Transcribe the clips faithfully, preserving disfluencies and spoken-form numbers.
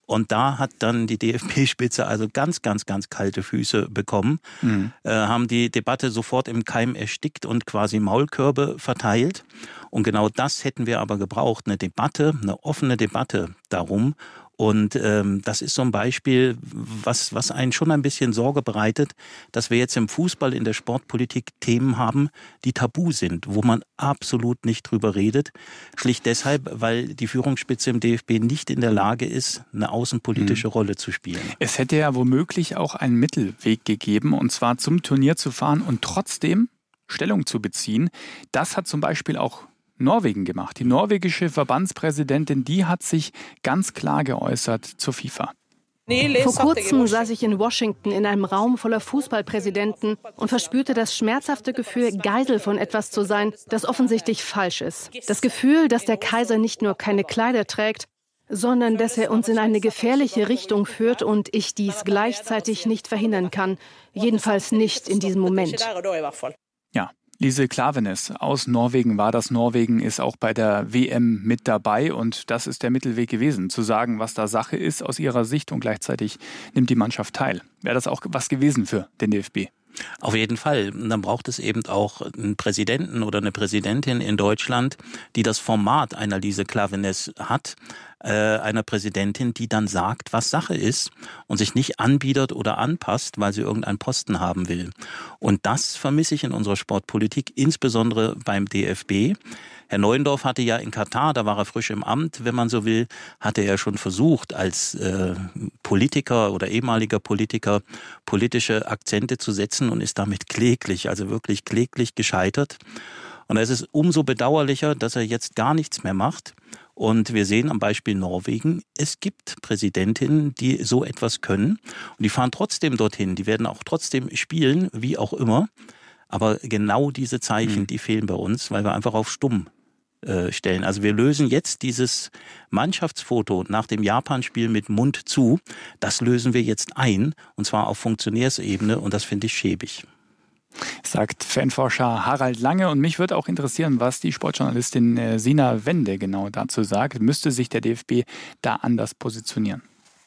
Und da hat dann die D F B-Spitze also ganz, ganz, ganz kalte Füße bekommen, mhm. äh, haben die Debatte sofort im Keim erstickt und quasi Maulkörbe verteilt. Und genau das hätten wir aber gebraucht, eine Debatte, eine offene Debatte darum. Und ähm, das ist so ein Beispiel, was, was einen schon ein bisschen Sorge bereitet, dass wir jetzt im Fußball, in der Sportpolitik Themen haben, die tabu sind, wo man absolut nicht drüber redet. Schlicht deshalb, weil die Führungsspitze im D F B nicht in der Lage ist, eine außenpolitische mhm. Rolle zu spielen. Es hätte ja womöglich auch einen Mittelweg gegeben, und zwar zum Turnier zu fahren und trotzdem Stellung zu beziehen. Das hat zum Beispiel auch Norwegen gemacht. Die norwegische Verbandspräsidentin, die hat sich ganz klar geäußert zur FIFA. Vor kurzem saß ich in Washington in einem Raum voller Fußballpräsidenten und verspürte das schmerzhafte Gefühl, Geisel von etwas zu sein, das offensichtlich falsch ist. Das Gefühl, dass der Kaiser nicht nur keine Kleider trägt, sondern dass er uns in eine gefährliche Richtung führt und ich dies gleichzeitig nicht verhindern kann. Jedenfalls nicht in diesem Moment. Ja. Lise Klaveness aus Norwegen war das. Norwegen ist auch bei der W M mit dabei und das ist der Mittelweg gewesen, zu sagen, was da Sache ist aus ihrer Sicht, und gleichzeitig nimmt die Mannschaft teil. Wäre das auch was gewesen für den D F B? Auf jeden Fall. Und dann braucht es eben auch einen Präsidenten oder eine Präsidentin in Deutschland, die das Format einer Lise Klaveness hat, äh, einer Präsidentin, die dann sagt, was Sache ist und sich nicht anbietet oder anpasst, weil sie irgendeinen Posten haben will. Und das vermisse ich in unserer Sportpolitik, insbesondere beim D F B. Herr Neuendorf hatte ja in Katar, da war er frisch im Amt, wenn man so will, hatte er schon versucht, als äh, Politiker oder ehemaliger Politiker politische Akzente zu setzen und ist damit kläglich, also wirklich kläglich gescheitert. Und es ist umso bedauerlicher, dass er jetzt gar nichts mehr macht. Und wir sehen am Beispiel Norwegen, es gibt Präsidentinnen, die so etwas können. Und die fahren trotzdem dorthin, die werden auch trotzdem spielen, wie auch immer. Aber genau diese Zeichen, die fehlen bei uns, weil wir einfach auf stumm äh, stellen. Also wir lösen jetzt dieses Mannschaftsfoto nach dem Japan-Spiel mit Mund zu. Das lösen wir jetzt ein, und zwar auf Funktionärsebene, und das finde ich schäbig. Sagt Fanforscher Harald Lange. Und mich würde auch interessieren, was die Sportjournalistin äh, Sina Wende genau dazu sagt. Müsste sich der D F B da anders positionieren?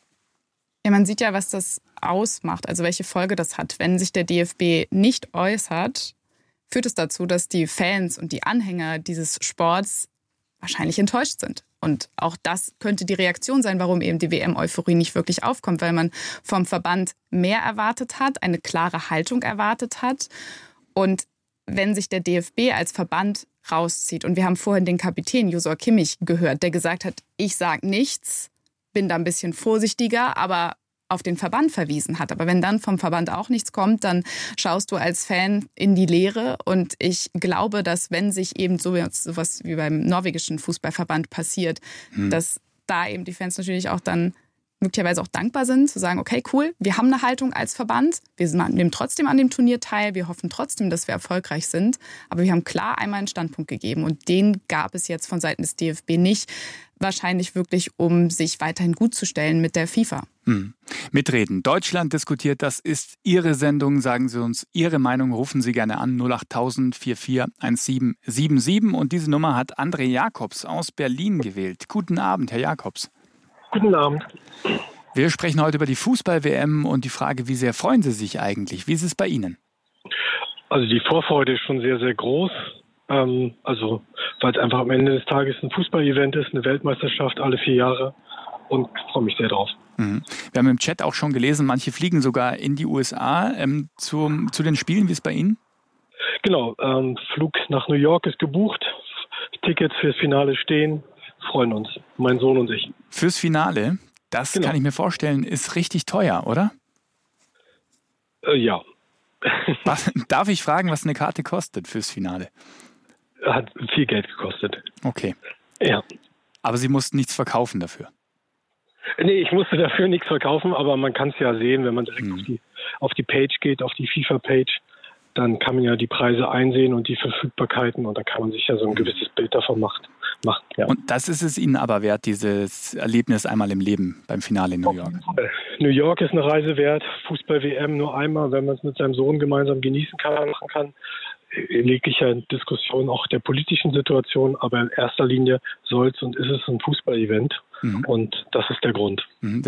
Ja, man sieht ja, was das ausmacht, also welche Folge das hat. Wenn sich der D F B nicht äußert, führt es dazu, dass die Fans und die Anhänger dieses Sports wahrscheinlich enttäuscht sind. Und auch das könnte die Reaktion sein, warum eben die W M-Euphorie nicht wirklich aufkommt, weil man vom Verband mehr erwartet hat, eine klare Haltung erwartet hat. Und wenn sich der D F B als Verband rauszieht, und wir haben vorhin den Kapitän Josua Kimmich gehört, der gesagt hat, ich sage nichts, bin da ein bisschen vorsichtiger, aber auf den Verband verwiesen hat. Aber wenn dann vom Verband auch nichts kommt, dann schaust du als Fan in die Leere. Und ich glaube, dass wenn sich eben so etwas wie beim norwegischen Fußballverband passiert, hm. dass da eben die Fans natürlich auch dann möglicherweise auch dankbar sind, zu sagen, okay, cool, wir haben eine Haltung als Verband, wir nehmen trotzdem an dem Turnier teil, wir hoffen trotzdem, dass wir erfolgreich sind, aber wir haben klar einmal einen Standpunkt gegeben und den gab es jetzt von Seiten des D F B nicht, wahrscheinlich wirklich, um sich weiterhin gut zu stellen mit der FIFA. Hm. Mitreden. Deutschland diskutiert, das ist Ihre Sendung. Sagen Sie uns Ihre Meinung, rufen Sie gerne an null acht tausend vier vier eins sieben sieben sieben. Und diese Nummer hat André Jakobs aus Berlin gewählt. Guten Abend, Herr Jakobs. Guten Abend. Wir sprechen heute über die Fußball-W M und die Frage, wie sehr freuen Sie sich eigentlich? Wie ist es bei Ihnen? Also die Vorfreude ist schon sehr, sehr groß. Ähm, also weil es einfach am Ende des Tages ein Fußball-Event ist, eine Weltmeisterschaft alle vier Jahre, und ich freue mich sehr drauf. Mhm. Wir haben im Chat auch schon gelesen, manche fliegen sogar in die U S A ähm, zum, zu den Spielen. Wie ist es bei Ihnen? Genau, ähm, Flug nach New York ist gebucht, Tickets fürs Finale stehen, freuen uns, mein Sohn und ich. Fürs Finale? Das genau. Kann ich mir vorstellen, ist richtig teuer, oder? Äh, ja. Was, darf ich fragen, was eine Karte kostet fürs Finale? Hat viel Geld gekostet. Okay. Ja. Aber Sie mussten nichts verkaufen dafür? Nee, ich musste dafür nichts verkaufen, aber man kann es ja sehen, wenn man direkt hm. auf die, auf die Page geht, auf die FIFA-Page, dann kann man ja die Preise einsehen und die Verfügbarkeiten, und da kann man sich ja so ein gewisses Bild davon machen. machen ja. Und das ist es Ihnen aber wert, dieses Erlebnis einmal im Leben beim Finale in New York? New York ist eine Reise wert, Fußball-W M nur einmal, wenn man es mit seinem Sohn gemeinsam genießen kann, machen kann. In jeglicher Diskussion auch der politischen Situation, aber in erster Linie soll es und ist es ein Fußball-Event, mhm. und das ist der Grund. Mhm.